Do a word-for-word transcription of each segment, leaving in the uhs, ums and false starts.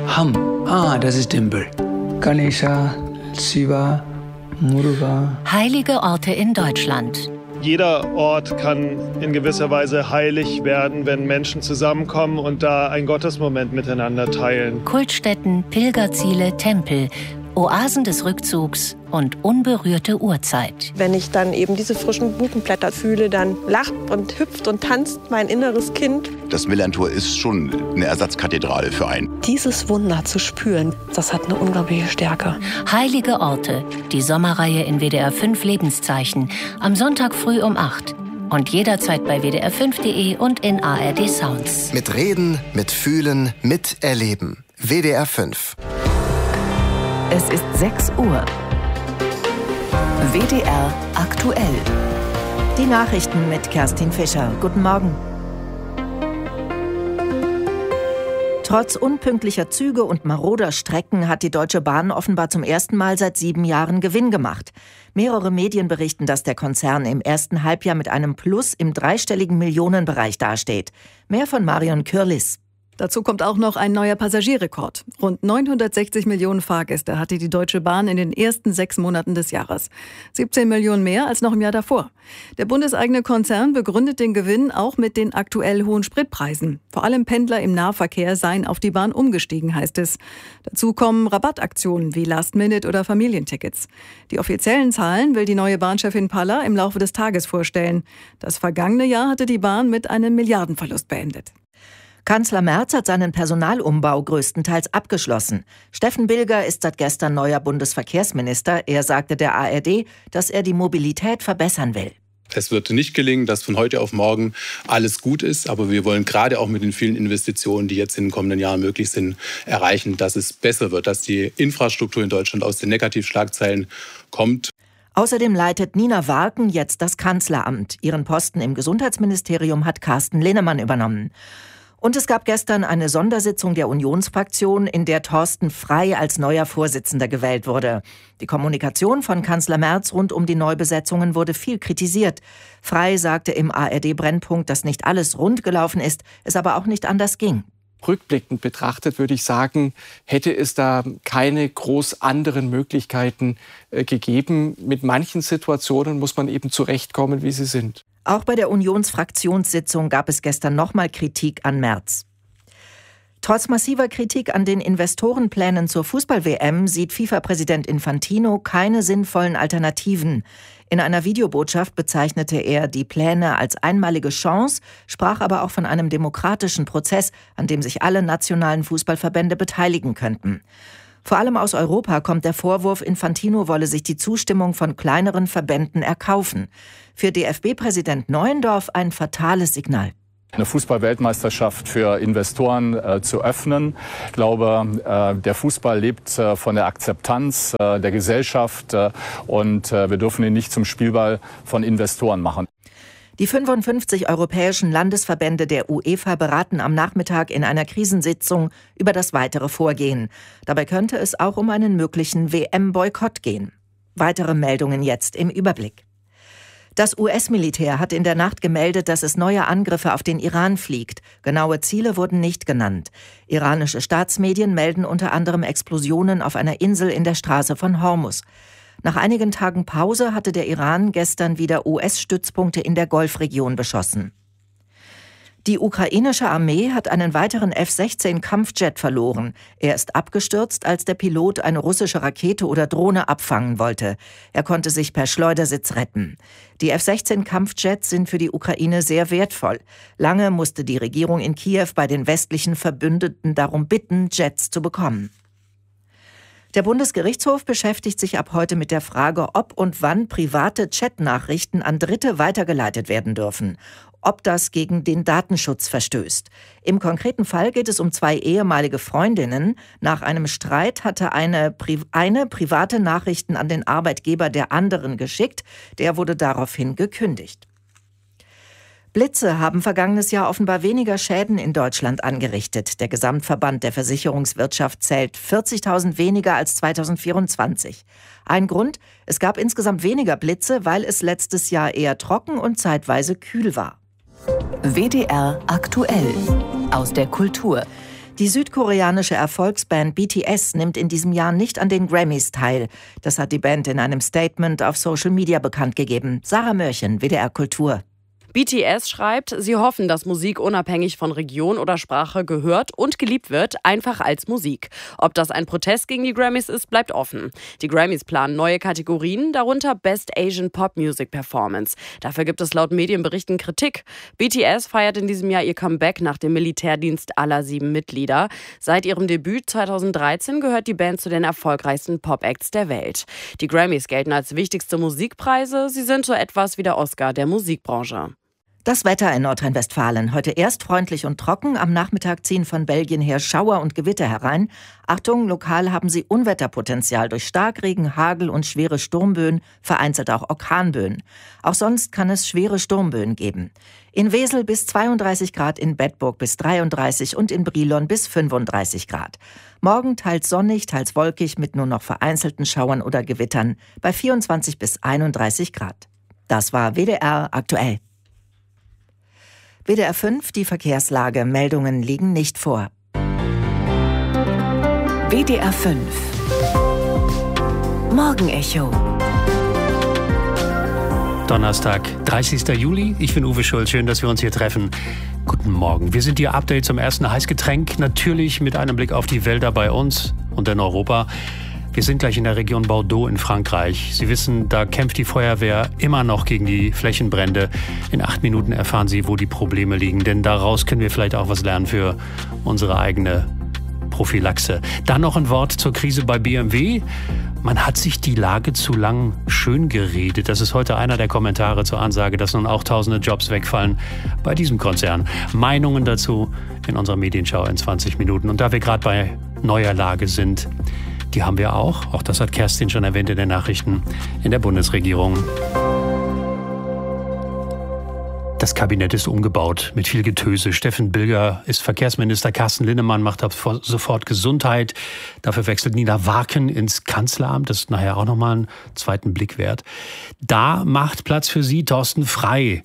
Ham, ah, das ist Tempel. Ganesha, Shiva, Muruga. Heilige Orte in Deutschland. Jeder Ort kann in gewisser Weise heilig werden, wenn Menschen zusammenkommen und da einen Gottesmoment miteinander teilen. Kultstätten, Pilgerziele, Tempel, Oasen des Rückzugs und unberührte Urzeit. Wenn ich dann eben diese frischen Buchenblätter fühle, dann lacht und hüpft und tanzt mein inneres Kind. Das Millerntor ist schon eine Ersatzkathedrale für einen. Dieses Wunder zu spüren, das hat eine unglaubliche Stärke. Heilige Orte, die Sommerreihe in W D R fünf Lebenszeichen, am Sonntag früh um acht. Und jederzeit bei W D R fünf punkt de und in A R D Sounds. Mit Reden, mit Fühlen, mit Erleben. W D R fünf. Es ist sechs Uhr. W D R aktuell. Die Nachrichten mit Kerstin Fischer. Guten Morgen. Trotz unpünktlicher Züge und maroder Strecken hat die Deutsche Bahn offenbar zum ersten Mal seit sieben Jahren Gewinn gemacht. Mehrere Medien berichten, dass der Konzern im ersten Halbjahr mit einem Plus im dreistelligen Millionenbereich dasteht. Mehr von Marion Kürlis. Dazu kommt auch noch ein neuer Passagierrekord. Rund neunhundertsechzig Millionen Fahrgäste hatte die Deutsche Bahn in den ersten sechs Monaten des Jahres. siebzehn Millionen mehr als noch im Jahr davor. Der bundeseigene Konzern begründet den Gewinn auch mit den aktuell hohen Spritpreisen. Vor allem Pendler im Nahverkehr seien auf die Bahn umgestiegen, heißt es. Dazu kommen Rabattaktionen wie Last-Minute- oder Familientickets. Die offiziellen Zahlen will die neue Bahnchefin Palla im Laufe des Tages vorstellen. Das vergangene Jahr hatte die Bahn mit einem Milliardenverlust beendet. Kanzler Merz hat seinen Personalumbau größtenteils abgeschlossen. Steffen Bilger ist seit gestern neuer Bundesverkehrsminister. Er sagte der A R D, dass er die Mobilität verbessern will. Es wird nicht gelingen, dass von heute auf morgen alles gut ist. Aber wir wollen gerade auch mit den vielen Investitionen, die jetzt in den kommenden Jahren möglich sind, erreichen, dass es besser wird, dass die Infrastruktur in Deutschland aus den Negativschlagzeilen kommt. Außerdem leitet Nina Warken jetzt das Kanzleramt. Ihren Posten im Gesundheitsministerium hat Carsten Linnemann übernommen. Und es gab gestern eine Sondersitzung der Unionsfraktion, in der Thorsten Frey als neuer Vorsitzender gewählt wurde. Die Kommunikation von Kanzler Merz rund um die Neubesetzungen wurde viel kritisiert. Frey sagte im A R D-Brennpunkt, dass nicht alles rund gelaufen ist, es aber auch nicht anders ging. Rückblickend betrachtet würde ich sagen, hätte es da keine groß anderen Möglichkeiten äh, gegeben. Mit manchen Situationen muss man eben zurechtkommen, wie sie sind. Auch bei der Unionsfraktionssitzung gab es gestern nochmal Kritik an Merz. Trotz massiver Kritik an den Investorenplänen zur Fußball-W M sieht FIFA-Präsident Infantino keine sinnvollen Alternativen. In einer Videobotschaft bezeichnete er die Pläne als einmalige Chance, sprach aber auch von einem demokratischen Prozess, an dem sich alle nationalen Fußballverbände beteiligen könnten. Vor allem aus Europa kommt der Vorwurf, Infantino wolle sich die Zustimmung von kleineren Verbänden erkaufen. Für D F B-Präsident Neuendorf ein fatales Signal. Eine Fußball-Weltmeisterschaft für Investoren äh, zu öffnen. Ich glaube, äh, der Fußball lebt äh, von der Akzeptanz äh, der Gesellschaft äh, und äh, wir dürfen ihn nicht zum Spielball von Investoren machen. Die fünfundfünfzig europäischen Landesverbände der UEFA beraten am Nachmittag in einer Krisensitzung über das weitere Vorgehen. Dabei könnte es auch um einen möglichen W M-Boykott gehen. Weitere Meldungen jetzt im Überblick. Das U S-Militär hat in der Nacht gemeldet, dass es neue Angriffe auf den Iran fliegt. Genaue Ziele wurden nicht genannt. Iranische Staatsmedien melden unter anderem Explosionen auf einer Insel in der Straße von Hormuz. Nach einigen Tagen Pause hatte der Iran gestern wieder U S-Stützpunkte in der Golfregion beschossen. Die ukrainische Armee hat einen weiteren F sechzehn Kampfjet verloren. Er ist abgestürzt, als der Pilot eine russische Rakete oder Drohne abfangen wollte. Er konnte sich per Schleudersitz retten. Die F sechzehn Kampfjets sind für die Ukraine sehr wertvoll. Lange musste die Regierung in Kiew bei den westlichen Verbündeten darum bitten, Jets zu bekommen. Der Bundesgerichtshof beschäftigt sich ab heute mit der Frage, ob und wann private Chatnachrichten an Dritte weitergeleitet werden dürfen. Ob das gegen den Datenschutz verstößt. Im konkreten Fall geht es um zwei ehemalige Freundinnen. Nach einem Streit hatte eine, Pri- eine private Nachrichten an den Arbeitgeber der anderen geschickt. Der wurde daraufhin gekündigt. Blitze haben vergangenes Jahr offenbar weniger Schäden in Deutschland angerichtet. Der Gesamtverband der Versicherungswirtschaft zählt vierzigtausend weniger als zweitausendvierundzwanzig. Ein Grund, es gab insgesamt weniger Blitze, weil es letztes Jahr eher trocken und zeitweise kühl war. W D R aktuell aus der Kultur. Die südkoreanische Erfolgsband B T S nimmt in diesem Jahr nicht an den Grammys teil. Das hat die Band in einem Statement auf Social Media bekannt gegeben. Sarah Mörchen, W D R Kultur. B T S schreibt, sie hoffen, dass Musik unabhängig von Region oder Sprache gehört und geliebt wird, einfach als Musik. Ob das ein Protest gegen die Grammys ist, bleibt offen. Die Grammys planen neue Kategorien, darunter Best Asian Pop Music Performance. Dafür gibt es laut Medienberichten Kritik. B T S feiert in diesem Jahr ihr Comeback nach dem Militärdienst aller sieben Mitglieder. Seit ihrem Debüt zweitausenddreizehn gehört die Band zu den erfolgreichsten Pop-Acts der Welt. Die Grammys gelten als wichtigste Musikpreise. Sie sind so etwas wie der Oscar der Musikbranche. Das Wetter in Nordrhein-Westfalen. Heute erst freundlich und trocken. Am Nachmittag ziehen von Belgien her Schauer und Gewitter herein. Achtung, lokal haben sie Unwetterpotenzial durch Starkregen, Hagel und schwere Sturmböen, vereinzelt auch Orkanböen. Auch sonst kann es schwere Sturmböen geben. In Wesel bis zweiunddreißig Grad, in Bedburg bis dreiunddreißig und in Brilon bis fünfunddreißig Grad. Morgen teils sonnig, teils wolkig mit nur noch vereinzelten Schauern oder Gewittern bei vierundzwanzig bis einunddreißig Grad. Das war W D R aktuell. W D R fünf, die Verkehrslage. Meldungen liegen nicht vor. W D R fünf. Morgenecho. Donnerstag, dreißigster Juli. Ich bin Uwe Schulz. Schön, dass wir uns hier treffen. Guten Morgen. Wir sind Ihr Update zum ersten Heißgetränk. Natürlich mit einem Blick auf die Wälder bei uns und in Europa. Wir sind gleich in der Region Bordeaux in Frankreich. Sie wissen, da kämpft die Feuerwehr immer noch gegen die Flächenbrände. In acht Minuten erfahren Sie, wo die Probleme liegen. Denn daraus können wir vielleicht auch was lernen für unsere eigene Prophylaxe. Dann noch ein Wort zur Krise bei B M W. Man hat sich die Lage zu lang schön geredet. Das ist heute einer der Kommentare zur Ansage, dass nun auch tausende Jobs wegfallen bei diesem Konzern. Meinungen dazu in unserer Medienschau in zwanzig Minuten. Und da wir gerade bei neuer Lage sind, die haben wir auch, auch das hat Kerstin schon erwähnt in den Nachrichten, in der Bundesregierung. Das Kabinett ist umgebaut mit viel Getöse. Steffen Bilger ist Verkehrsminister, Carsten Linnemann macht ab sofort Gesundheit. Dafür wechselt Nina Warken ins Kanzleramt. Das ist nachher auch nochmal einen zweiten Blick wert. Da macht Platz für Sie Thorsten Frey.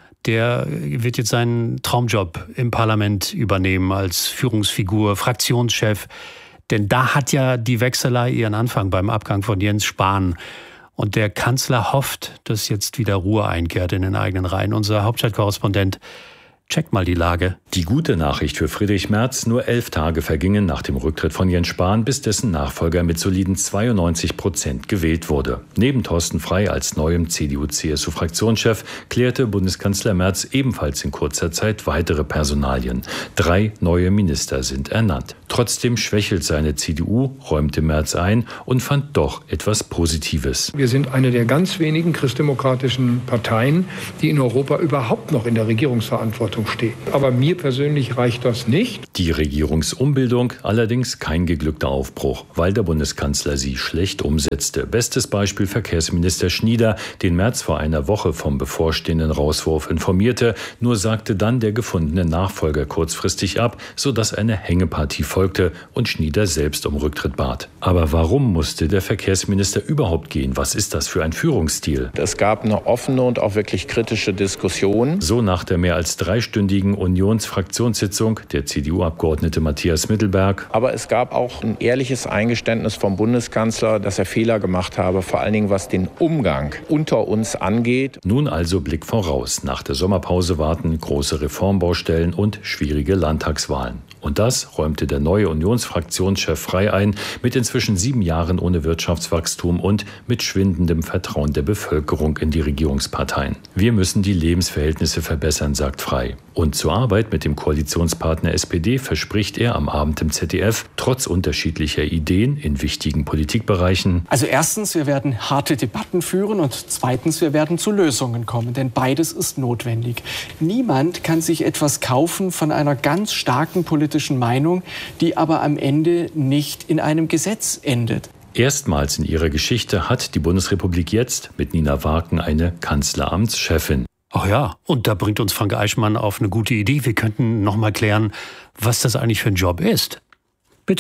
Der wird jetzt seinen Traumjob im Parlament übernehmen als Führungsfigur, Fraktionschef. Denn da hat ja die Wechselei ihren Anfang beim Abgang von Jens Spahn. Und der Kanzler hofft, dass jetzt wieder Ruhe einkehrt in den eigenen Reihen. Unser Hauptstadtkorrespondent checkt mal die Lage. Die gute Nachricht für Friedrich Merz: Nur elf Tage vergingen nach dem Rücktritt von Jens Spahn, bis dessen Nachfolger mit soliden zweiundneunzig Prozent gewählt wurde. Neben Thorsten Frey als neuem C D U-C S U-Fraktionschef klärte Bundeskanzler Merz ebenfalls in kurzer Zeit weitere Personalien. Drei neue Minister sind ernannt. Trotzdem schwächelt seine C D U, räumte Merz ein und fand doch etwas Positives. Wir sind eine der ganz wenigen christdemokratischen Parteien, die in Europa überhaupt noch in der Regierungsverantwortung steht. Aber mir persönlich reicht das nicht. Die Regierungsumbildung allerdings kein geglückter Aufbruch, weil der Bundeskanzler sie schlecht umsetzte. Bestes Beispiel Verkehrsminister Schnieder, den Merz vor einer Woche vom bevorstehenden Rauswurf informierte. Nur sagte dann der gefundene Nachfolger kurzfristig ab, sodass eine Hängepartie folgte und Schnieder selbst um Rücktritt bat. Aber warum musste der Verkehrsminister überhaupt gehen? Was ist das für ein Führungsstil? Es gab eine offene und auch wirklich kritische Diskussion. So nach der mehr als dreistündigen Unionsfraktionssitzung der C D U-Abgeordnete Matthias Mittelberg. Aber es gab auch ein ehrliches Eingeständnis vom Bundeskanzler, dass er Fehler gemacht habe, vor allen Dingen was den Umgang unter uns angeht. Nun also Blick voraus. Nach der Sommerpause warten große Reformbaustellen und schwierige Landtagswahlen. Und das räumte der neue Unionsfraktionschef Frey ein, mit inzwischen sieben Jahren ohne Wirtschaftswachstum und mit schwindendem Vertrauen der Bevölkerung in die Regierungsparteien. Wir müssen die Lebensverhältnisse verbessern, sagt Frey. Und zur Arbeit mit dem Koalitionspartner S P D verspricht er am Abend im Z D F, trotz unterschiedlicher Ideen in wichtigen Politikbereichen. Also erstens, wir werden harte Debatten führen und zweitens, wir werden zu Lösungen kommen, denn beides ist notwendig. Niemand kann sich etwas kaufen von einer ganz starken politischen Meinung, die aber am Ende nicht in einem Gesetz endet. Erstmals in ihrer Geschichte hat die Bundesrepublik jetzt mit Nina Warken eine Kanzleramtschefin. Ach ja, und da bringt uns Frank Eichmann auf eine gute Idee. Wir könnten noch mal klären, was das eigentlich für ein Job ist. Bitte.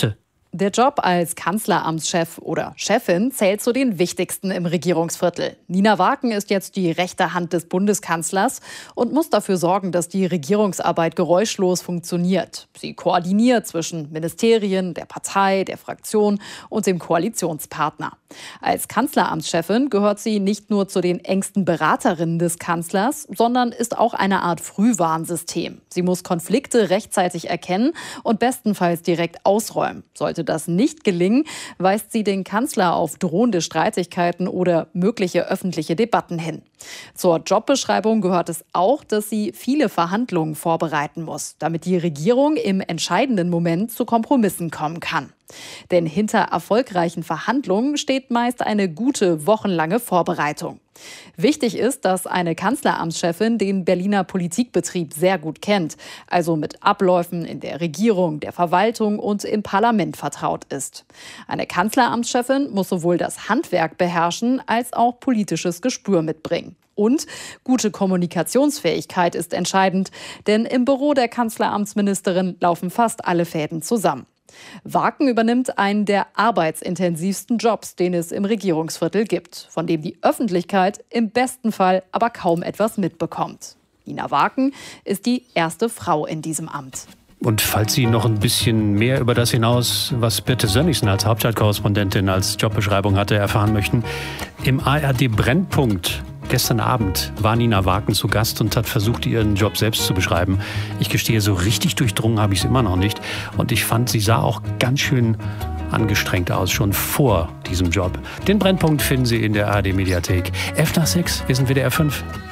Der Job als Kanzleramtschef oder Chefin zählt zu den wichtigsten im Regierungsviertel. Nina Waken ist jetzt die rechte Hand des Bundeskanzlers und muss dafür sorgen, dass die Regierungsarbeit geräuschlos funktioniert. Sie koordiniert zwischen Ministerien, der Partei, der Fraktion und dem Koalitionspartner. Als Kanzleramtschefin gehört sie nicht nur zu den engsten Beraterinnen des Kanzlers, sondern ist auch eine Art Frühwarnsystem. Sie muss Konflikte rechtzeitig erkennen und bestenfalls direkt ausräumen. Sollte das nicht gelingen, weist sie den Kanzler auf drohende Streitigkeiten oder mögliche öffentliche Debatten hin. Zur Jobbeschreibung gehört es auch, dass sie viele Verhandlungen vorbereiten muss, damit die Regierung im entscheidenden Moment zu Kompromissen kommen kann. Denn hinter erfolgreichen Verhandlungen steht meist eine gute, wochenlange Vorbereitung. Wichtig ist, dass eine Kanzleramtschefin den Berliner Politikbetrieb sehr gut kennt, also mit Abläufen in der Regierung, der Verwaltung und im Parlament vertraut ist. Eine Kanzleramtschefin muss sowohl das Handwerk beherrschen, als auch politisches Gespür mitbringen. Und gute Kommunikationsfähigkeit ist entscheidend, denn im Büro der Kanzleramtsministerin laufen fast alle Fäden zusammen. Waken übernimmt einen der arbeitsintensivsten Jobs, den es im Regierungsviertel gibt, von dem die Öffentlichkeit im besten Fall aber kaum etwas mitbekommt. Nina Waken ist die erste Frau in diesem Amt. Und falls Sie noch ein bisschen mehr über das hinaus, was Birte Sönnigsen als Hauptstadtkorrespondentin als Jobbeschreibung hatte, erfahren möchten, im A R D Brennpunkt gestern Abend war Nina Waken zu Gast und hat versucht, ihren Job selbst zu beschreiben. Ich gestehe, so richtig durchdrungen habe ich es immer noch nicht. Und ich fand, sie sah auch ganz schön angestrengt aus, schon vor diesem Job. Den Brennpunkt finden Sie in der A R D Mediathek. elf nach sechs, wir sind W D R fünf.